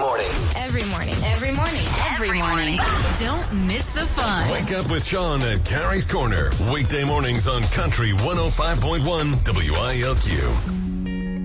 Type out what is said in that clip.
morning. Every morning. Every morning. Every morning. Don't miss the fun. Wake up with Sean at Carrie's Corner. Weekday mornings on Country 105.1 WILQ.